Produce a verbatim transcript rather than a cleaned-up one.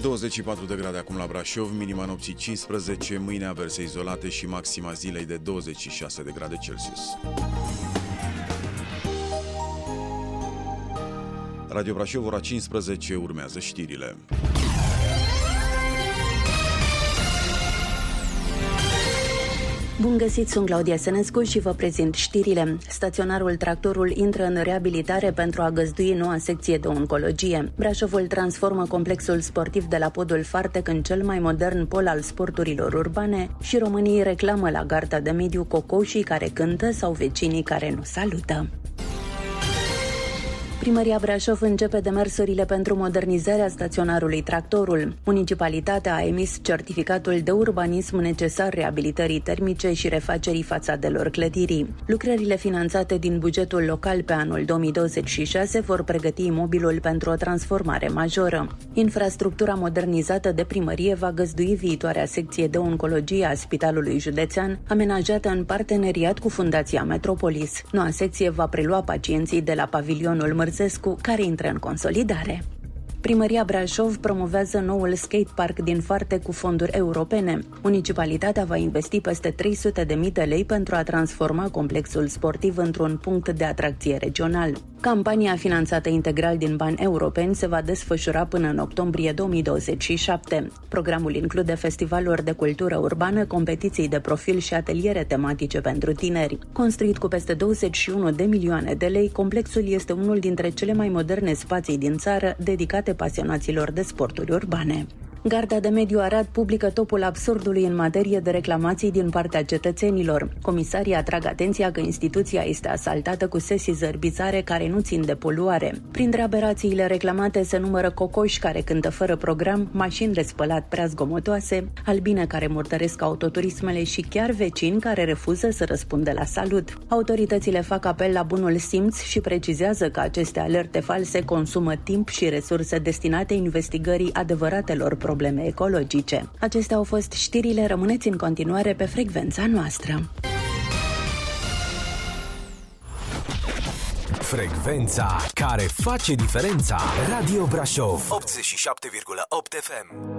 douăzeci și patru de grade acum la Brașov, minima nopții cincisprezece, mâine averse izolate și maxima zilei de douăzeci și șase de grade Celsius. Radio Brașov, ora cincisprezece, urmează știrile. Bun găsit, sunt Claudia Sănescu și vă prezint știrile. Staționarul Tractorul intră în reabilitare pentru a găzdui noua secție de oncologie. Brașovul transformă complexul sportiv de la podul Fartec în cel mai modern pol al sporturilor urbane și românii reclamă la garda de mediu cocoșii care cântă sau vecinii care nu salută. Primăria Brașov începe demersurile pentru modernizarea staționarului Tractorul. Municipalitatea a emis certificatul de urbanism necesar reabilitării termice și refacerii fațadelor clădirii. Lucrările finanțate din bugetul local pe anul două mii douăzeci și șase vor pregăti imobilul pentru o transformare majoră. Infrastructura modernizată de primărie va găzdui viitoarea secție de oncologie a Spitalului Județean, amenajată în parteneriat cu Fundația Metropolis. Noua secție va prelua pacienții de la pavilionul Mărzescu, care intră în consolidare. Primăria Brașov promovează noul skatepark din Fartec cu fonduri europene. Municipalitatea va investi peste trei sute de mii de lei pentru a transforma complexul sportiv într-un punct de atracție regional. Campania finanțată integral din bani europeni se va desfășura până în octombrie două mii douăzeci și șapte. Programul include festivaluri de cultură urbană, competiții de profil și ateliere tematice pentru tineri. Construit cu peste douăzeci și unu de milioane de lei, complexul este unul dintre cele mai moderne spații din țară dedicate pasionaților de sporturi urbane. Garda de Mediu Arad publică topul absurdului în materie de reclamații din partea cetățenilor. Comisarii atrag atenția că instituția este asaltată cu sesizări bizare care nu țin de poluare. Printre aberațiile reclamate se numără cocoși care cântă fără program, mașini de spălat prea zgomotoase, albine care murdăresc autoturismele și chiar vecini care refuză să răspundă la salut. Autoritățile fac apel la bunul simț și precizează că aceste alerte false consumă timp și resurse destinate investigării adevăratelor probleme. probleme ecologice. Acestea au fost știrile, rămâneți în continuare pe frecvența noastră. Frecvența care face diferența. Radio Brașov optzeci și șapte virgulă opt F M.